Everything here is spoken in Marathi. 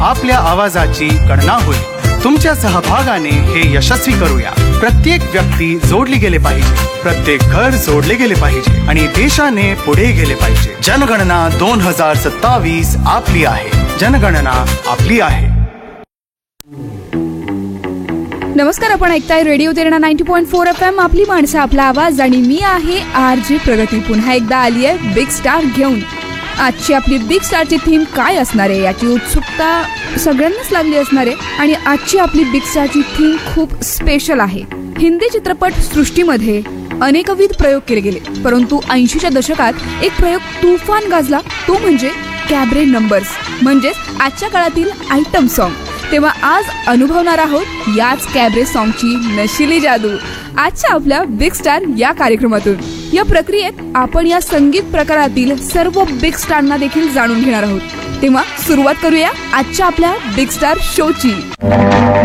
आपल्या आवाजाची गणना होईल. तुमच्या सहभागाने हे यशस्वी करूया. प्रत्येक व्यक्ती जोडली गेले पाहिजे, प्रत्येक घर जोडले गेले पाहिजे आणि देशाने पुढे गेले पाहिजे. जनगणना 2027 आपली आहे. जनगणना आपली आहे. नमस्कार, आपण ऐकताय रेडिओ तेरणा 90.4 FM, आपली माणसं आपला आवाज. आणि मी आहे RJ प्रगती. पुन्हा एकदा आली आहे बिग स्टार घेऊन. आजची आपली बिग स्टारची थीम काय असणार आहे याची उत्सुकता सगळ्यांनाच लागली असणार आहे. आणि आजची आपली बिग स्टारची थीम खूप स्पेशल आहे. हिंदी चित्रपट सृष्टीमध्ये अनेकविध प्रयोग केले गेले, परंतु 80च्या दशकात एक प्रयोग तुफान गाजला, तो म्हणजे कॅबरे नंबर्स, म्हणजेच आजच्या काळातील आयटम सॉन्ग. तेव्हा आज अनुभवणार आहोत याच कॅबरे सॉन्गची नशिली जादू आजच्या आपल्या बिग स्टार या कार्यक्रमातून. या प्रक्रियेत आपण या संगीत प्रकारातील सर्व बिग स्टारना देखील जाणून घेणार आहोत. तेव्हा सुरुवात करूया आजच्या आपल्या बिग स्टार शोची.